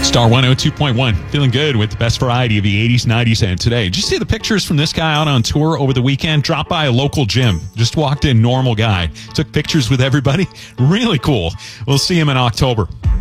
Star 102.1, feeling good with the best variety of the 80s, 90s, and today. Did you see the pictures from this guy out on tour over the weekend? Dropped by a local gym. Just walked in, normal guy. Took pictures with everybody. Really cool. We'll see him in October.